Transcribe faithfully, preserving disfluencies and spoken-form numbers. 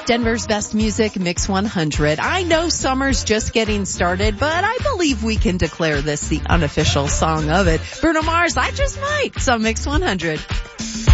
Denver's best music, Mix one hundred. I know summer's just getting started, but I believe we can declare this the unofficial song of it. Bruno Mars, I Just Might, so Mix one hundred.